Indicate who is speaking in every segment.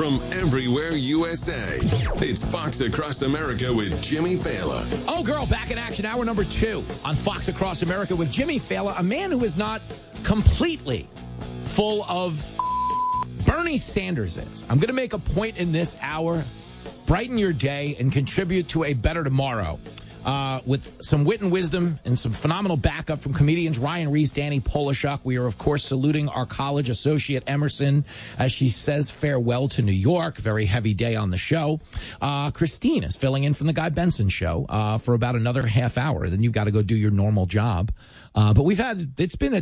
Speaker 1: from everywhere USA. It's Fox Across America with Jimmy Fallon.
Speaker 2: Oh, girl, back in action. Hour number 2 on Fox Across America with Jimmy Fallon, a man who is not completely full of Bernie Sanders is. I'm going to make a point in this hour, brighten your day, and contribute to a better tomorrow. With some wit and wisdom and some phenomenal backup from comedians Ryan Reese, Danny Polishuk. We are, of course, saluting our college associate Emerson as she says farewell to New York. Very heavy day on the show. Christine is filling in from the Guy Benson show for about another half hour. Then you've got to go do your normal job. But it's been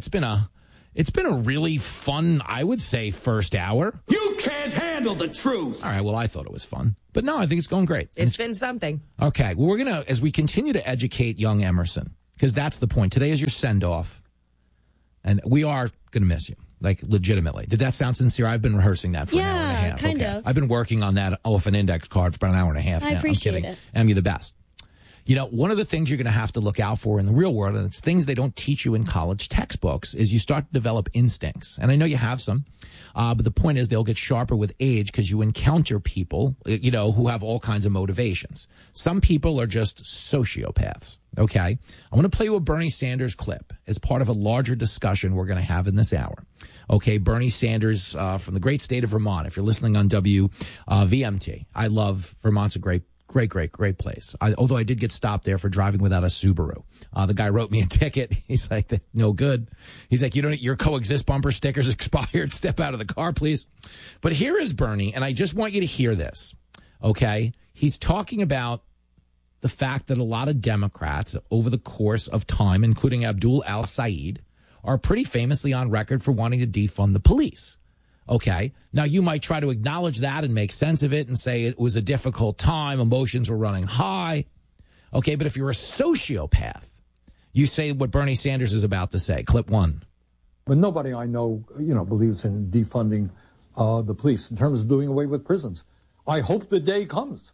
Speaker 2: a really fun, I would say, first hour.
Speaker 3: You can't handle the truth.
Speaker 2: All right, well, I thought it was fun. But no, I think it's going great.
Speaker 4: It's been something.
Speaker 2: Okay, well, we're going to, as we continue to educate young Emerson, because that's the point. Today is your send-off, and we are going to miss you, like, legitimately. Did that sound sincere? I've been rehearsing that for an hour and a half.
Speaker 5: Yeah, kind of.
Speaker 2: I've been working on that off an index card for about an hour and a half now.
Speaker 5: I appreciate
Speaker 2: I'm kidding.
Speaker 5: it.
Speaker 2: And you're the best. You know, one of the things you're going to have to look out for in the real world, and it's things they don't teach you in college textbooks, is you start to develop instincts. And I know you have some, but the point is they'll get sharper with age because you encounter people, you know, who have all kinds of motivations. Some people are just sociopaths, okay? I want to play you a Bernie Sanders clip as part of a larger discussion we're going to have in this hour. Okay, Bernie Sanders from the great state of Vermont. If you're listening on WVMT, I love Vermont's a great place. Although I did get stopped there for driving without a Subaru. The guy wrote me a ticket. He's like, that's no good. He's like, your coexist bumper sticker's expired. Step out of the car, please. But here is Bernie, and I just want you to hear this, okay? He's talking about the fact that a lot of Democrats over the course of time, including Abdul al-Said, are pretty famously on record for wanting to defund the police. Okay, now you might try to acknowledge that and make sense of it and say it was a difficult time, emotions were running high. Okay, but if you're a sociopath, you say what Bernie Sanders is about to say. Clip 1.
Speaker 6: But nobody I know, believes in defunding the police in terms of doing away with prisons. I hope the day comes.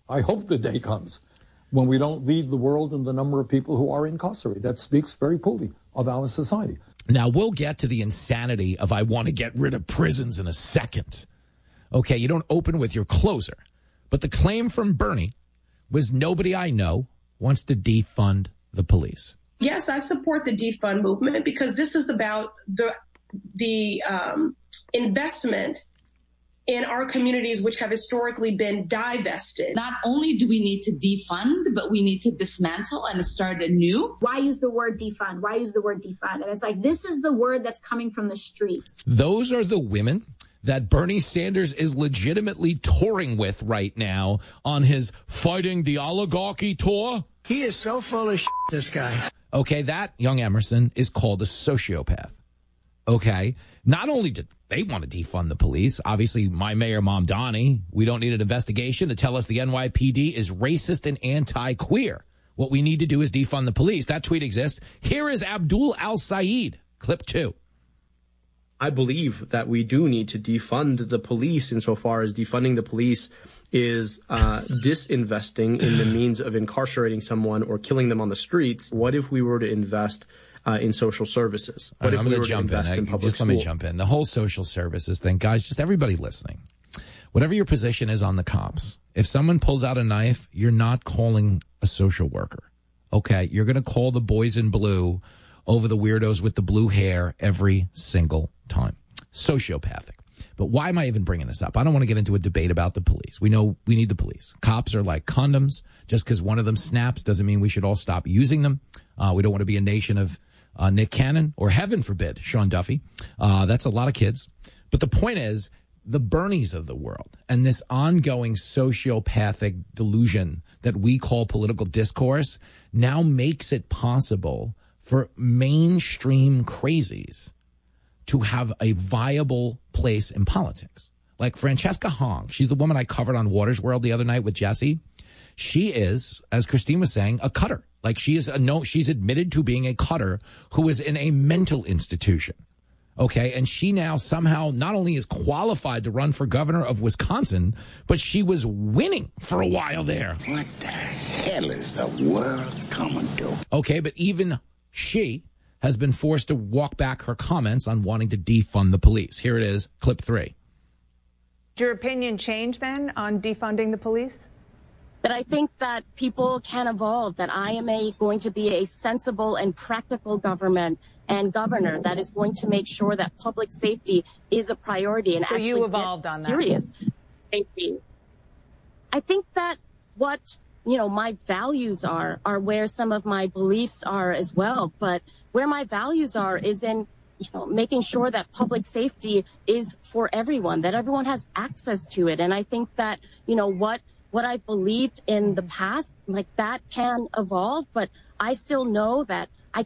Speaker 6: When we don't leave the world in the number of people who are incarcerated. That speaks very poorly of our society.
Speaker 2: Now, we'll get to the insanity of I want to get rid of prisons in a second. Okay, you don't open with your closer. But the claim from Bernie was nobody I know wants to defund the police.
Speaker 7: Yes, I support the defund movement because this is about the investment in our communities, which have historically been divested.
Speaker 8: Not only do we need to defund, but we need to dismantle and start anew.
Speaker 9: Why use the word defund? And it's like, this is the word that's coming from the streets.
Speaker 2: Those are the women that Bernie Sanders is legitimately touring with right now on his Fighting the Oligarchy tour.
Speaker 3: He is so full of shit, this guy.
Speaker 2: Okay, that, young Emerson, is called a sociopath. Okay, not only did they want to defund the police, obviously my mayor, Mamdani, we don't need an investigation to tell us the NYPD is racist and anti-queer. What we need to do is defund the police. That tweet exists. Here is Abdul al-Said, clip 2.
Speaker 10: I believe that we do need to defund the police insofar as defunding the police is disinvesting in the means of incarcerating someone or killing them on the streets. What if we were to invest in social services? What if we were to invest in public schools?
Speaker 2: Let me jump in. The whole social services thing, guys, just everybody listening. Whatever your position is on the cops, if someone pulls out a knife, you're not calling a social worker. Okay? You're going to call the boys in blue over the weirdos with the blue hair every single time. Sociopathic. But why am I even bringing this up? I don't want to get into a debate about the police. We know we need the police. Cops are like condoms. Just because one of them snaps doesn't mean we should all stop using them. We don't want to be a nation of Nick Cannon, or heaven forbid, Sean Duffy. That's a lot of kids. But the point is, the Bernies of the world and this ongoing sociopathic delusion that we call political discourse now makes it possible for mainstream crazies to have a viable place in politics. Like Francesca Hong, she's the woman I covered on Waters World the other night with Jesse. She is, as Christine was saying, a cutter. Like she's admitted to being a cutter who is in a mental institution. Okay, and she now somehow not only is qualified to run for governor of Wisconsin, but she was winning for a while there.
Speaker 11: What the hell is the world coming to?
Speaker 2: Okay, but even she has been forced to walk back her comments on wanting to defund the police. Here it is, clip 3.
Speaker 4: your opinion change then on defunding the police?
Speaker 5: That I think that people can evolve, that I am going to be a sensible and practical government and governor that is going to make sure that public safety is a priority and
Speaker 4: so
Speaker 5: actually
Speaker 4: you evolved on
Speaker 5: serious
Speaker 4: that.
Speaker 5: Safety. I think that what, my values are where some of my beliefs are as well. But where my values are is in, making sure that public safety is for everyone, that everyone has access to it. And I think that, what I've believed in the past, like that can evolve, but I still know that I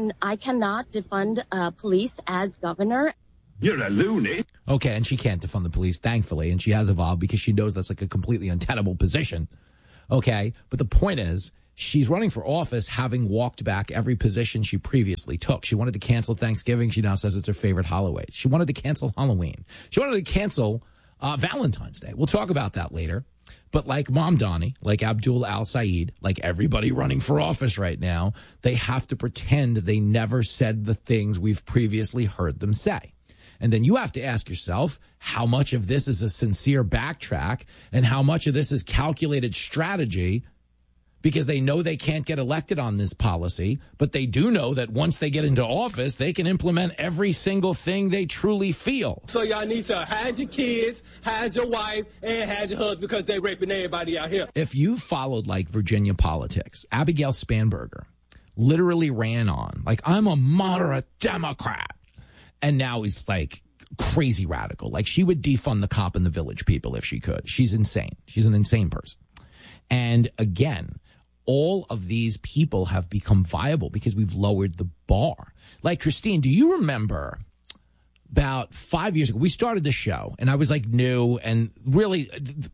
Speaker 5: cannot defund police as governor.
Speaker 1: You're a loony.
Speaker 2: Okay, and she can't defund the police, thankfully, and she has evolved because she knows that's like a completely untenable position. Okay, but the point is, she's running for office having walked back every position she previously took. She wanted to cancel Thanksgiving. She now says it's her favorite holiday. She wanted to cancel Halloween. She wanted to cancel Valentine's Day. We'll talk about that later. But like Mamdani, like Abdul Al-Said, like everybody running for office right now, they have to pretend they never said the things we've previously heard them say. And then you have to ask yourself how much of this is a sincere backtrack and how much of this is calculated strategy, because they know they can't get elected on this policy, but they do know that once they get into office, they can implement every single thing they truly feel.
Speaker 12: So y'all need to hide your kids, hide your wife, and hide your husband because they raping everybody out here.
Speaker 2: If you followed like Virginia politics, Abigail Spanberger literally ran on like, I'm a moderate Democrat. And now he's like crazy radical. Like she would defund the cop and the village people if she could. She's insane. She's an insane person. And again, all of these people have become viable because we've lowered the bar. Like, Christine, do you remember about 5 years ago, we started the show and I was like new and really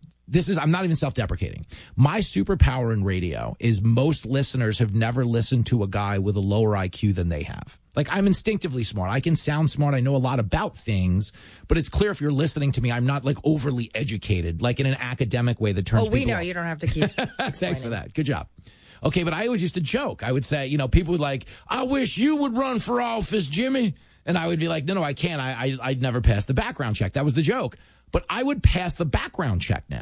Speaker 2: I'm not even self-deprecating. My superpower in radio is most listeners have never listened to a guy with a lower IQ than they have. Like, I'm instinctively smart. I can sound smart. I know a lot about things, but it's clear if you're listening to me, I'm not like overly educated, like in an academic way that turns people
Speaker 13: we know.
Speaker 2: off.
Speaker 13: You don't have to keep
Speaker 2: Thanks for that. Good job. Okay, but I always used to joke. I would say, people would like, I wish you would run for office, Jimmy. And I would be like, no, I can't. I'd never pass the background check. That was the joke. But I would pass the background check now.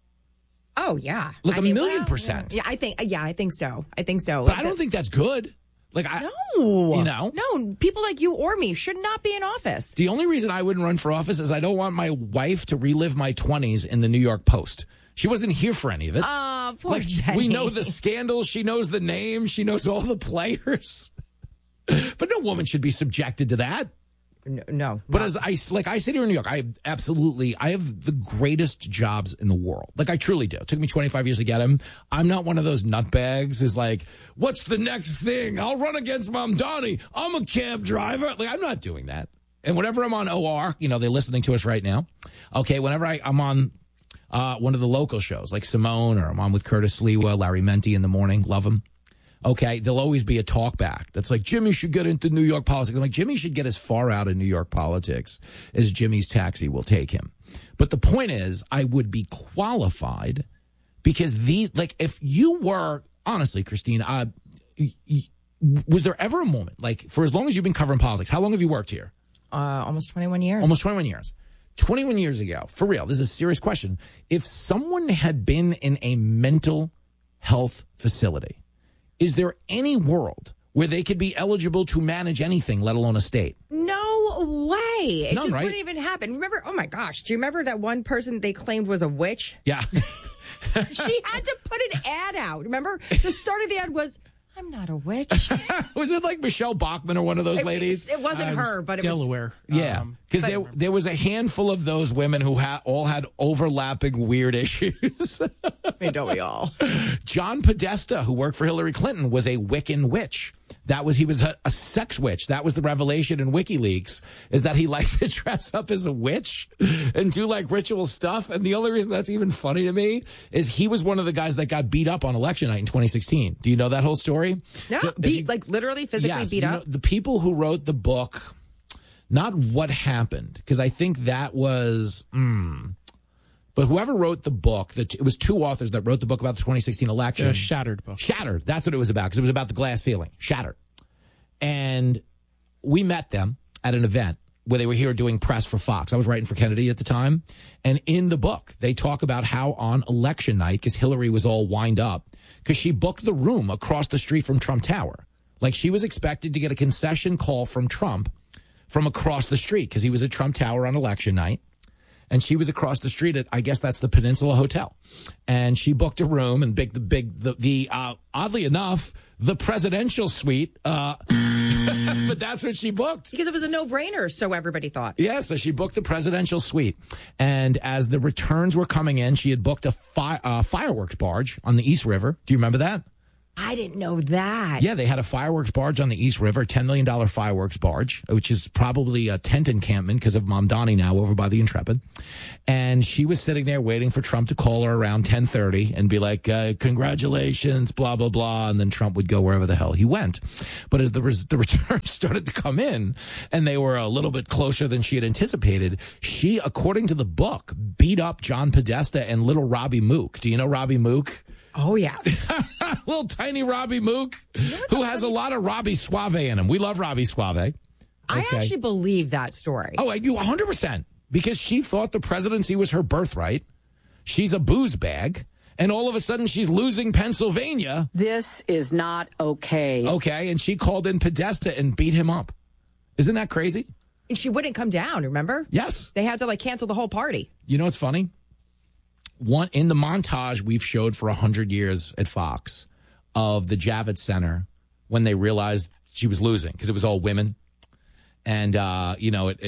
Speaker 13: Oh, yeah.
Speaker 2: Like a million%.
Speaker 13: Yeah, I think so.
Speaker 2: But I don't think that's good. Like,
Speaker 13: No, people like you or me should not be in office.
Speaker 2: The only reason I wouldn't run for office is I don't want my wife to relive my 20s in the New York Post. She wasn't here for any of it.
Speaker 13: Oh, poor Jenny.
Speaker 2: We know the scandals. She knows the names. She knows all the players. But no woman should be subjected to that.
Speaker 13: No.
Speaker 2: But as I sit here in New York, I have the greatest jobs in the world. Like, I truly do. It took me 25 years to get them. I'm not one of those nutbags who's like, what's the next thing? I'll run against Mamdani. I'm a cab driver. Like, I'm not doing that. And whenever I'm on OR, they're listening to us right now. Okay, whenever I'm on one of the local shows, like Simone, or I'm on with Curtis Sliwa, Larry Menti in the morning, love him. Okay, there'll always be a talk back that's like, Jimmy should get into New York politics. I'm like, Jimmy should get as far out of New York politics as Jimmy's taxi will take him. But the point is, I would be qualified because if you were, honestly, Christine, was there ever a moment, like, for as long as you've been covering politics, how long have you worked here?
Speaker 13: Almost 21 years.
Speaker 2: Almost 21 years. 21 years ago, for real, this is a serious question. If someone had been in a mental health facility, is there any world where they could be eligible to manage anything, let alone a state?
Speaker 13: No way. It
Speaker 2: None,
Speaker 13: just
Speaker 2: right?
Speaker 13: wouldn't even happen. Remember, oh my gosh, do you remember that one person they claimed was a witch?
Speaker 2: Yeah.
Speaker 13: She had to put an ad out. Remember, the start of the ad was, I'm not a witch.
Speaker 2: Was it like Michelle Bachmann or one of those ladies?
Speaker 13: It wasn't her, but
Speaker 14: Delaware.
Speaker 13: It was...
Speaker 2: Yeah, because there was a handful of those women who all had overlapping weird issues.
Speaker 13: I mean, don't we all?
Speaker 2: John Podesta, who worked for Hillary Clinton, was a Wiccan witch. He was a sex witch. That was the revelation in WikiLeaks, is that he likes to dress up as a witch and do like ritual stuff. And the only reason that's even funny to me is he was one of the guys that got beat up on election night in 2016. Do you know that whole story?
Speaker 13: No,
Speaker 2: So
Speaker 13: literally physically beat up?
Speaker 2: The people who wrote the book, not what happened, because I think that was... But whoever wrote the book, it was two authors that wrote the book about the 2016 election.
Speaker 14: The Shattered book.
Speaker 2: Shattered. That's what it was about, because it was about the glass ceiling. Shattered. And we met them at an event. where they were here doing press for Fox. I was writing for Kennedy at the time. And in the book, they talk about how on election night, because Hillary was all wind up, because she booked the room across the street from Trump Tower. Like, she was expected to get a concession call from Trump from across the street, because he was at Trump Tower on election night. And she was across the street at, I guess that's the Peninsula Hotel. And she booked a room and oddly enough, the presidential suite, but that's what she booked.
Speaker 13: Because it was a no-brainer, so everybody thought.
Speaker 2: Yeah, so she booked the presidential suite. And as the returns were coming in, she had booked a fireworks barge on the East River. Do you remember that?
Speaker 13: I didn't know that.
Speaker 2: Yeah, they had a fireworks barge on the East River, $10 million fireworks barge, which is probably a tent encampment because of Mamdani now over by the Intrepid. And she was sitting there waiting for Trump to call her around 10:30 and be like, congratulations, blah, blah, blah. And then Trump would go wherever the hell he went. But as the returns started to come in and they were a little bit closer than she had anticipated, she, according to the book, beat up John Podesta and little Robbie Mook. Do you know Robbie Mook?
Speaker 13: Oh, yeah.
Speaker 2: Little tiny Robbie Mook, who has a lot of Robbie Suave in him. We love Robbie Suave. Okay.
Speaker 13: I actually believe that story.
Speaker 2: Oh, you 100%. Because she thought the presidency was her birthright. She's a booze bag. And all of a sudden, she's losing Pennsylvania.
Speaker 14: This is not okay.
Speaker 2: Okay, and she called in Podesta and beat him up. Isn't that crazy?
Speaker 13: And she wouldn't come down, remember?
Speaker 2: Yes.
Speaker 13: They had to, cancel the whole party.
Speaker 2: You know what's funny? In the montage we've showed for 100 years at Fox of the Javits Center when they realized she was losing because it was all women. And, that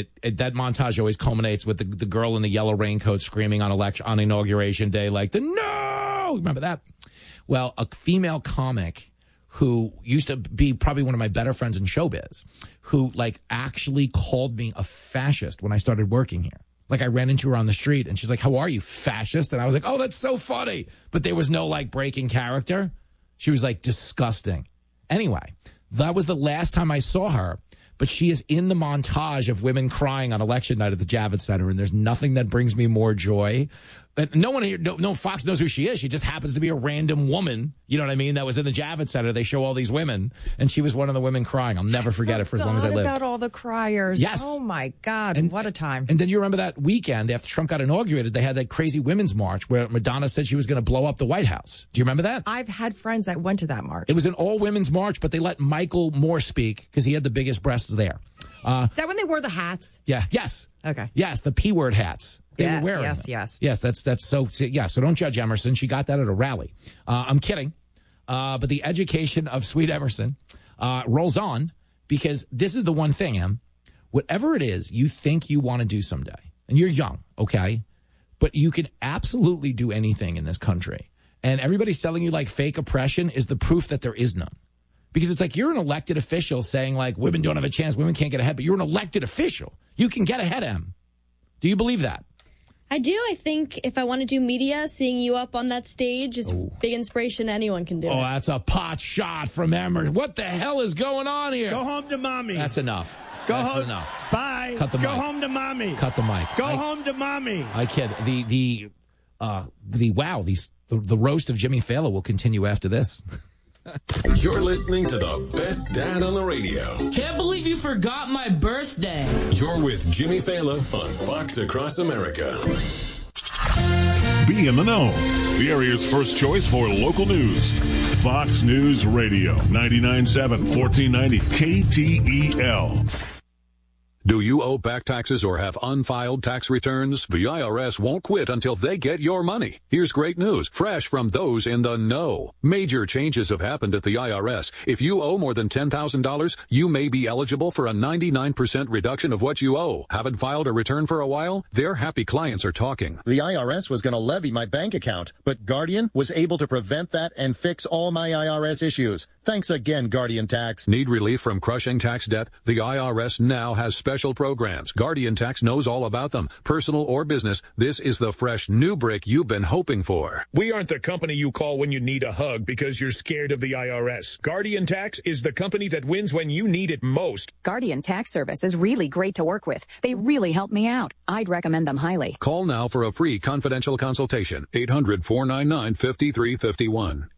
Speaker 2: montage always culminates with the girl in the yellow raincoat screaming on Inauguration Day, like, no! Remember that? Well, a female comic who used to be probably one of my better friends in showbiz, who, actually called me a fascist when I started working here. I ran into her on the street, and she's like, how are you, fascist? And I was like, oh, that's so funny. But there was no, breaking character. She was, disgusting. Anyway, that was the last time I saw her. But she is in the montage of women crying on election night at the Javits Center, and there's nothing that brings me more joy. But no one here, no Fox knows who she is. She just happens to be a random woman, you know what I mean, that was in the Javits Center. They show all these women, and she was one of the women crying. I'll never forget it for as long as I live.
Speaker 13: About all the criers.
Speaker 2: Yes.
Speaker 13: Oh, my God. What a time.
Speaker 2: And then you remember that weekend after Trump got inaugurated, they had that crazy women's march where Madonna said she was going to blow up the White House. Do you remember that?
Speaker 13: I've had friends that went to that march.
Speaker 2: It was an all-women's march, but they let Michael Moore speak because he had the biggest breasts there.
Speaker 13: Is that when they wore the hats?
Speaker 2: Yeah. Yes.
Speaker 13: Okay.
Speaker 2: Yes, the P-word hats. They were wearing them. Yes, that's so, yeah, so don't judge Emerson. She got that at a rally. I'm kidding. But the education of Sweet Emerson rolls on because this is the one thing, Em. Whatever it is you think you want to do someday, and you're young, okay? But you can absolutely do anything in this country. And everybody selling you fake oppression is the proof that there is none. Because it's you're an elected official saying women don't have a chance, women can't get ahead, but you're an elected official. You can get ahead, Em. Do you believe that?
Speaker 15: I do. I think if I want to do media, seeing you up on that stage is big inspiration anyone can do.
Speaker 2: Oh, that's a pot shot from Emerson. What the hell is going on here?
Speaker 16: Go home to mommy.
Speaker 2: That's enough.
Speaker 16: That's
Speaker 2: home. Enough.
Speaker 16: Bye.
Speaker 2: Cut the mic.
Speaker 16: Go home to mommy.
Speaker 2: Cut the mic.
Speaker 16: Go home to mommy.
Speaker 2: I kid. The roast of Jimmy Fallon will continue after this.
Speaker 1: You're listening to the best dad on the radio.
Speaker 17: Can't believe you forgot my birthday.
Speaker 1: You're with Jimmy Fallon on Fox Across America.
Speaker 18: Be in the know. The area's first choice for local news. Fox News Radio, 99.7, 1490 KTEL.
Speaker 19: Do you owe back taxes or have unfiled tax returns? The IRS won't quit until they get your money. Here's great news, fresh from those in the know. Major changes have happened at the IRS. If you owe more than $10,000, you may be eligible for a 99% reduction of what you owe. Haven't filed a return for a while? Their happy clients are talking.
Speaker 20: The IRS was going to levy my bank account, but Guardian was able to prevent that and fix all my IRS issues. Thanks again, Guardian Tax.
Speaker 19: Need relief from crushing tax debt? The IRS now has special programs. Guardian Tax knows all about them. Personal or business, this is the fresh new break you've been hoping for.
Speaker 21: We aren't the company you call when you need a hug because you're scared of the IRS. Guardian Tax is the company that wins when you need it most.
Speaker 22: Guardian Tax Service is really great to work with. They really help me out. I'd recommend them highly.
Speaker 19: Call now for a free confidential consultation. 800-499-5351.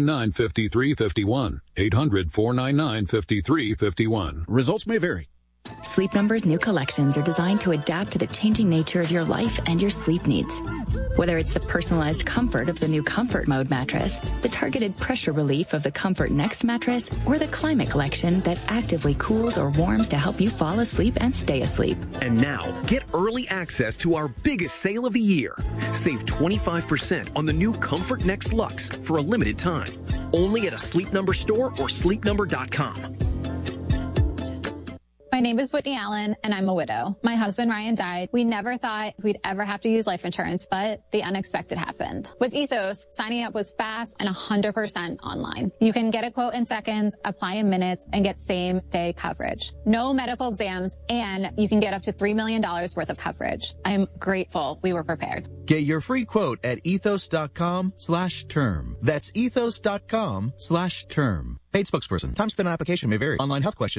Speaker 19: 800-499-5351. 800-499-5351.
Speaker 23: Results may vary.
Speaker 6: Sleep Number's new collections are designed to adapt to the changing nature of your life and your sleep needs. Whether it's the personalized comfort of the new Comfort Mode mattress, the targeted pressure relief of the Comfort Next mattress, or the Climate Collection that actively cools or warms to help you fall asleep and stay asleep.
Speaker 7: And now, get early access to our biggest sale of the year. Save 25% on the new Comfort Next Luxe for a limited time. Only at a Sleep Number store or sleepnumber.com.
Speaker 23: My name is Whitney Allen, and I'm a widow. My husband, Ryan, died. We never thought we'd ever have to use life insurance, but the unexpected happened. With Ethos, signing up was fast and 100% online. You can get a quote in seconds, apply in minutes, and get same-day coverage. No medical exams, and you can get up to $3 million worth of coverage. I'm grateful we were prepared.
Speaker 24: Get your free quote at ethos.com/term. That's ethos.com/term. Paid spokesperson. Time spent on application may vary. Online health questions